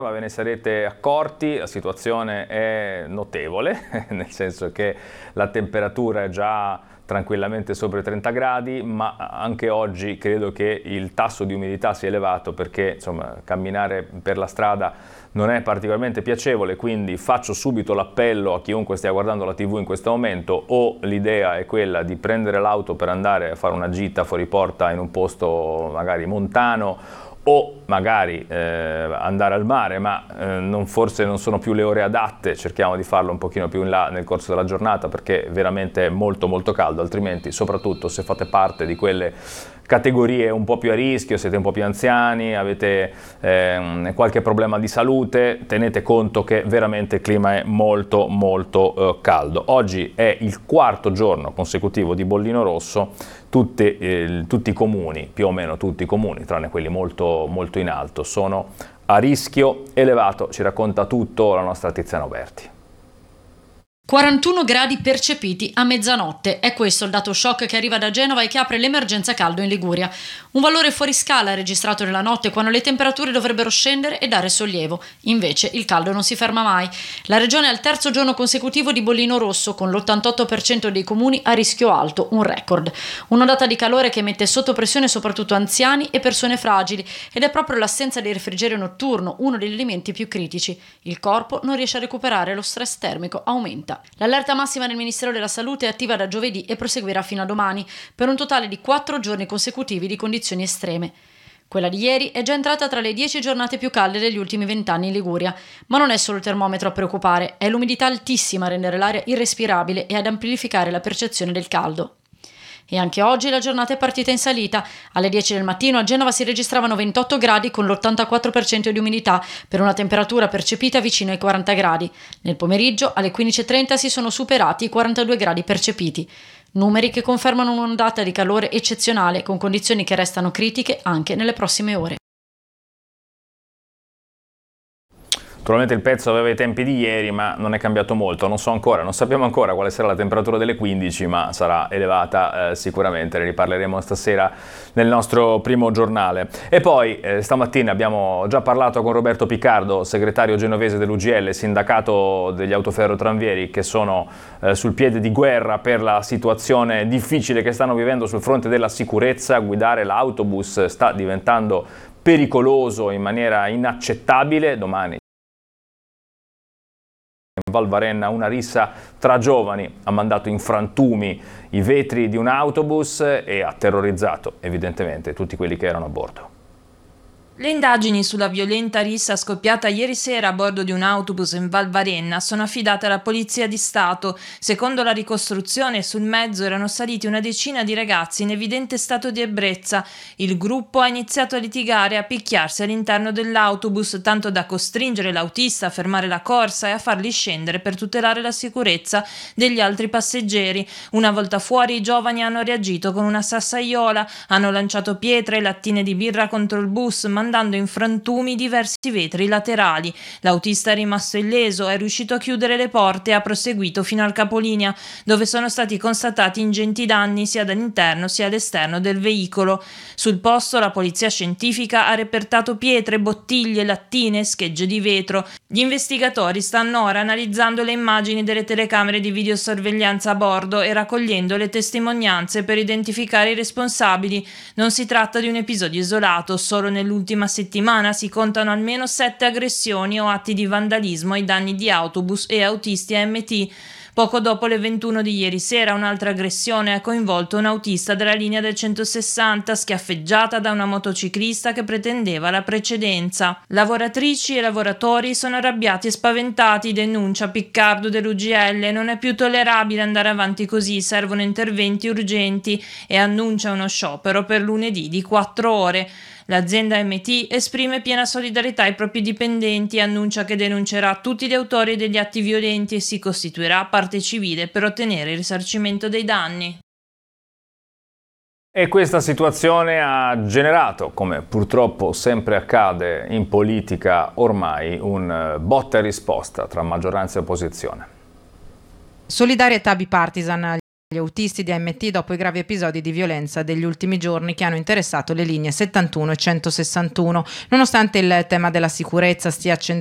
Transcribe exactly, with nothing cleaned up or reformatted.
Ma ve ne sarete accorti, la situazione è notevole, nel senso che la temperatura è già tranquillamente sopra i trenta gradi, ma anche oggi credo che il tasso di umidità sia elevato perché insomma, camminare per la strada non è particolarmente piacevole, quindi faccio subito l'appello a chiunque stia guardando la tivù in questo momento: o l'idea è quella di prendere l'auto per andare a fare una gita fuori porta in un posto magari montano, o magari eh, andare al mare, ma eh, non, forse non sono più le ore adatte, cerchiamo di farlo un pochino più in là nel corso della giornata perché veramente è molto molto caldo, altrimenti soprattutto se fate parte di quelle categorie un po' più a rischio, siete un po' più anziani, avete eh, qualche problema di salute, tenete conto che veramente il clima è molto molto eh, caldo. Oggi è il quarto giorno consecutivo di bollino rosso, tutti, eh, tutti i comuni, più o meno tutti i comuni, tranne quelli molto, molto in alto, sono a rischio elevato, ci racconta tutto la nostra Tiziana Oberti. quarantuno gradi percepiti a mezzanotte, è questo il dato shock che arriva da Genova e che apre l'emergenza caldo in Liguria. Un valore fuori scala registrato nella notte quando le temperature dovrebbero scendere e dare sollievo. Invece il caldo non si ferma mai. La regione è al terzo giorno consecutivo di bollino rosso con l'ottantotto per cento dei comuni a rischio alto, un record. Un'ondata di calore che mette sotto pressione soprattutto anziani e persone fragili ed è proprio l'assenza di refrigerio notturno uno degli elementi più critici. Il corpo non riesce a recuperare, lo stress termico aumenta. L'allerta massima del Ministero della Salute è attiva da giovedì e proseguirà fino a domani, per un totale di quattro giorni consecutivi di condizioni estreme. Quella di ieri è già entrata tra le dieci giornate più calde degli ultimi vent'anni in Liguria, ma non è solo il termometro a preoccupare, è l'umidità altissima a rendere l'aria irrespirabile e ad amplificare la percezione del caldo. E anche oggi la giornata è partita in salita. Alle dieci del mattino a Genova si registravano ventotto gradi con l'ottantaquattro per cento di umidità, per una temperatura percepita vicino ai quaranta gradi. Nel pomeriggio alle quindici e trenta si sono superati i quarantadue gradi percepiti. Numeri che confermano un'ondata di calore eccezionale, con condizioni che restano critiche anche nelle prossime ore. Naturalmente il pezzo aveva i tempi di ieri, ma non è cambiato molto, non so ancora, non sappiamo ancora quale sarà la temperatura delle quindici, ma sarà elevata eh, sicuramente, ne riparleremo stasera nel nostro primo giornale. E poi eh, stamattina abbiamo già parlato con Roberto Piccardo, segretario genovese dell'U G L, sindacato degli autoferrotranvieri, che sono eh, sul piede di guerra per la situazione difficile che stanno vivendo sul fronte della sicurezza. Guidare l'autobus sta diventando pericoloso in maniera inaccettabile. Domani Val Varenna una rissa tra giovani ha mandato in frantumi i vetri di un autobus e ha terrorizzato evidentemente tutti quelli che erano a bordo. Le indagini sulla violenta rissa scoppiata ieri sera a bordo di un autobus in Val Varenna sono affidate alla Polizia di Stato. Secondo la ricostruzione, sul mezzo erano saliti una decina di ragazzi in evidente stato di ebbrezza. Il gruppo ha iniziato a litigare e a picchiarsi all'interno dell'autobus, tanto da costringere l'autista a fermare la corsa e a farli scendere per tutelare la sicurezza degli altri passeggeri. Una volta fuori, i giovani hanno reagito con una sassaiola, hanno lanciato pietre e lattine di birra contro il bus, mandando in frantumi diversi vetri laterali. L'autista è rimasto illeso, è riuscito a chiudere le porte e ha proseguito fino al capolinea, dove sono stati constatati ingenti danni sia dall'interno sia all'esterno del veicolo. Sul posto la polizia scientifica ha repertato pietre, bottiglie, lattine, schegge di vetro. Gli investigatori stanno ora analizzando le immagini delle telecamere di videosorveglianza a bordo e raccogliendo le testimonianze per identificare i responsabili. Non si tratta di un episodio isolato, solo nell'ultima settimana si contano almeno sette aggressioni o atti di vandalismo ai danni di autobus e autisti A M T. Poco dopo le ventuno di ieri sera un'altra aggressione ha coinvolto un autista della linea del centosessanta, schiaffeggiata da una motociclista che pretendeva la precedenza. Lavoratrici e lavoratori sono arrabbiati e spaventati, denuncia Piccardo dell'U G L. Non è più tollerabile andare avanti così, servono interventi urgenti, e annuncia uno sciopero per lunedì di quattro ore. L'azienda A M T esprime piena solidarietà ai propri dipendenti e annuncia che denuncerà tutti gli autori degli atti violenti e si costituirà parte civile per ottenere il risarcimento dei danni. E questa situazione ha generato, come purtroppo sempre accade in politica ormai, un botta e risposta tra maggioranza e opposizione. Solidarietà bipartisan gli autisti di A M T dopo i gravi episodi di violenza degli ultimi giorni che hanno interessato le linee settantuno e centosessantuno. Nonostante il tema della sicurezza stia accendendo